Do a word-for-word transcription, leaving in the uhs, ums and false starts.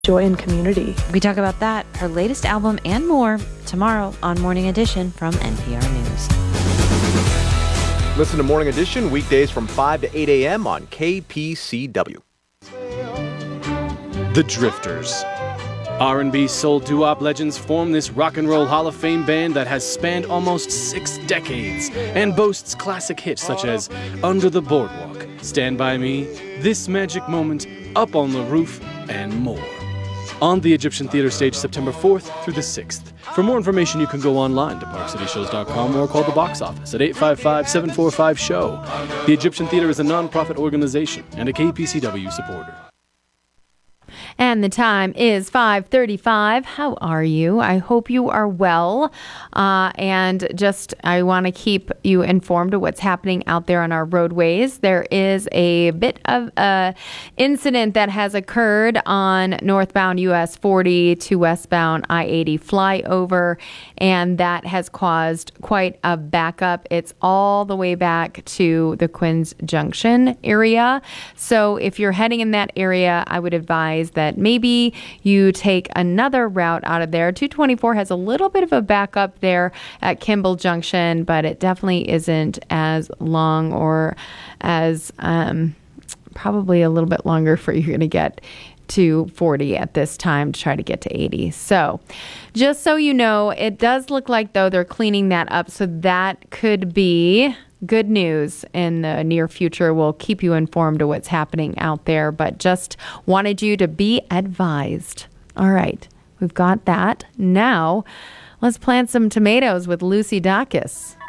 joy and community. We talk about that, her latest album, and more tomorrow on Morning Edition from N P R News. Listen to Morning Edition weekdays from five to eight a.m. on K P C W. The Drifters. R and B soul doo-wop legends form this rock and roll Hall of Fame band that has spanned almost six decades and boasts classic hits such as Under the Boardwalk, Stand By Me, This Magic Moment, Up on the Roof, and more. On the Egyptian Theater stage September fourth through the sixth. For more information, you can go online to park city shows dot com or call the box office at eight five five, seven four five, S H O W. The Egyptian Theater is a nonprofit organization and a K P C W supporter. And the time is five thirty-five. How are you? I hope you are well. Uh, and just, I want to keep you informed of what's happening out there on our roadways. There is a bit of a incident that has occurred on northbound U S forty to westbound I eighty flyover, and that has caused quite a backup. It's all the way back to the Quinns Junction area. So if you're heading in that area, I would advise that maybe you take another route out of there. two twenty-four has a little bit of a backup there at Kimball Junction, but it definitely isn't as long or as um, probably a little bit longer for you to get to forty at this time to try to get to eighty. So just so you know, it does look like, though, they're cleaning that up. So that could be good news in the near future. We'll keep you informed of what's happening out there, but just wanted you to be advised. All right, we've got that. Now, let's plant some tomatoes with Lucy Dacus.